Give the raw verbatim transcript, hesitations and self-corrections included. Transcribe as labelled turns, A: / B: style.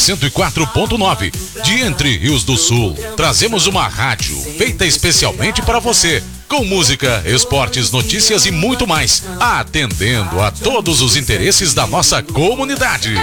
A: cento e quatro ponto nove, de Entre Rios do Sul. Trazemos uma rádio feita especialmente para você, com música, esportes, notícias e muito mais, atendendo a todos os interesses da nossa comunidade.